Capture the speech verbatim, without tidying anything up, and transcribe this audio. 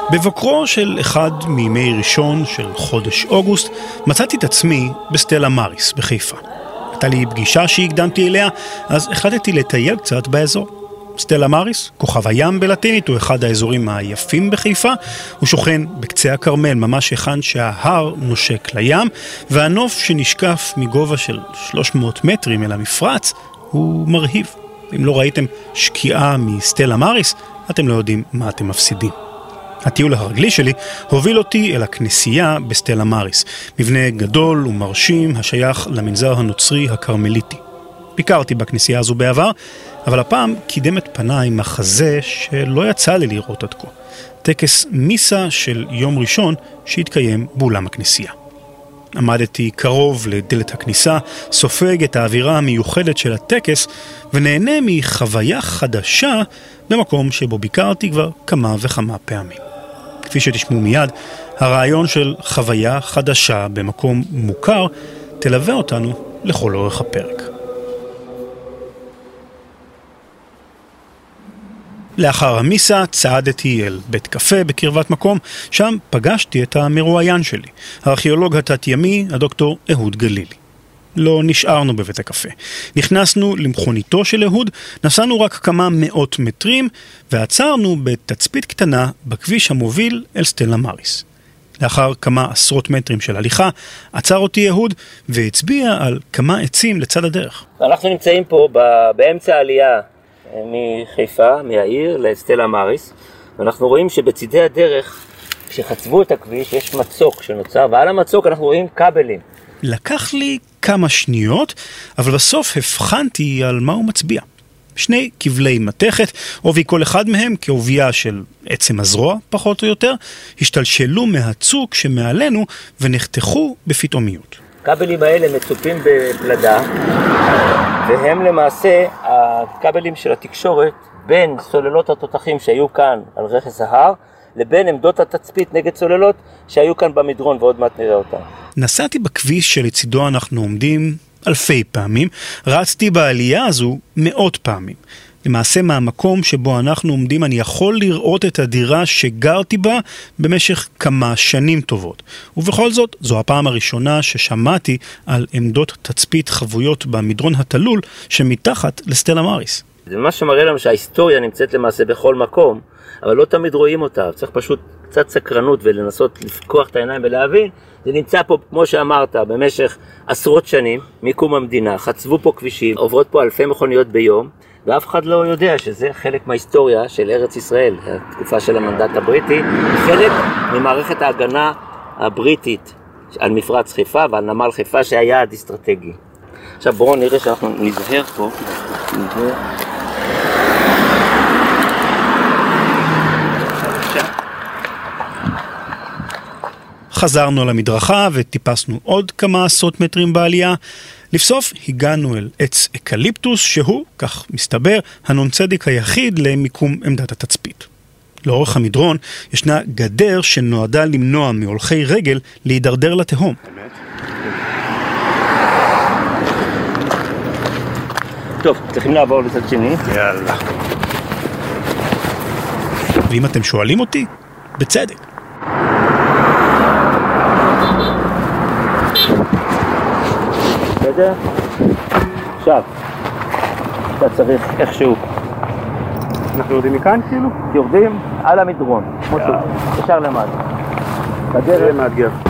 בבוקרו של אחד מימי ראשון של חודש אוגוסט מצאתי את עצמי בסטלה מאריס בחיפה. הייתה לי פגישה שהקדמתי אליה, אז החלטתי לטייל קצת באזור. סטלה מאריס, כוכב הים בלטינית, הוא אחד האזורים היפים בחיפה. הוא שוכן בקצה הכרמל, ממש היכן שההר נושק לים, והנוף שנשקף מגובה של שלוש מאות מטרים אל המפרץ הוא מרהיב. אם לא ראיתם שקיעה מסטלה מאריס, אתם לא יודעים מה אתם מפסידים. הטיול הרגלי שלי הוביל אותי אל הכנסייה בסטלה מאריס, מבנה גדול ומרשים השייך למנזר הנוצרי הקרמליטי. ביקרתי בכנסייה הזו בעבר, אבל הפעם קידם את פניי מחזה שלא יצא לי לראות עד כה. טקס מיסה של יום ראשון שהתקיים באולם הכנסייה. עמדתי קרוב לדלת הכניסה, סופג את האווירה המיוחדת של הטקס, ונהנה מחוויה חדשה במקום שבו ביקרתי כבר כמה וכמה פעמים. כפי שתשמעו מיד, הרעיון של חוויה חדשה במקום מוכר תלווה אותנו לכל אורך הפרק. לאחר המיסה צעדתי אל בית קפה בקרבת מקום, שם פגשתי את המרואיין שלי, הארכיאולוג התת-ימי, הדוקטור אהוד גלילי. לא נשארנו בבית הקפה. נכנסנו למכוניתו של אהוד, נסענו רק כמה מאות מטרים, ועצרנו בתצפית קטנה בכביש המוביל אל סטלה מאריס. לאחר כמה עשרות מטרים של הליכה, עצר אותי אהוד והצביע על כמה עצים לצד הדרך. אנחנו נמצאים פה באמצע העלייה מחיפה, מהעיר, לסטלה מאריס, ואנחנו רואים שבצידי הדרך, כשחצבו את הכביש, יש מצוק שנוצר, ועל המצוק אנחנו רואים כבלים. לקח לי כמה שניות, אבל בסוף הבחנתי על מה הוא מצביע. שני כבלי מתכת, עובי כל אחד מהם כעובייה של עצם הזרוע, פחות או יותר, השתלשלו מהצוק שמעלינו ונחתכו בפתאומיות. הכבלים האלה מצופים בפלדה, והם למעשה הכבלים של התקשורת בין סוללות התותחים שהיו כאן על רכס ההר, לבין עמדות התצפית נגד סוללות שהיו כאן במדרון, ועוד מעט נראה אותם. נסעתי בכביש שלצידו אנחנו עומדים אלפי פעמים, רצתי בעלייה הזו מאות פעמים. למעשה מהמקום שבו אנחנו עומדים אני יכול לראות את הדירה שגרתי בה במשך כמה שנים טובות. ובכל זאת, זו הפעם הראשונה ששמעתי על עמדות תצפית חבויות במדרון התלול שמתחת לסטלה מאריס. זה מה שמראה לנו שההיסטוריה נמצאת למעשה בכל מקום, אבל לא תמיד רואים אותה. צריך פשוט קצת סקרנות ולנסות לפקוח את העיניים ולהבין. זה נמצא פה, כמו שאמרת, במשך עשרות שנים, מקום המדינה. חצבו פה כבישים, עוברות פה אלפי מכוניות ביום, ואף אחד לא יודע שזה חלק מההיסטוריה של ארץ ישראל, התקופה של המנדט הבריטי, חלק ממערכת ההגנה הבריטית על מפרץ חיפה ועל נמל חיפה שהיה יעד אסטרטגי. עכשיו בואו נראה שאנחנו נזהר פה. נזהר. חזרנו על המדרכה וטיפסנו עוד כמה עשרות מטרים בעלייה. לבסוף הגענו אל עץ אקליפטוס שהוא, כך מסתבר, הנונצדיק היחיד למיקום עמדת התצפית. לאורך המדרון ישנה גדר שנועדה למנוע מהולכי רגל להידרדר לתהום. טוב, צריכים לעבור לצד שני. יאללה. ואם אתם שואלים אותי, בצדק. בסדר? עכשיו, אתה צריך איכשהו. אנחנו יורדים מכאן כאילו? יורדים על המדרון, כמו שהוא, ישר למטה. זה מאתגר.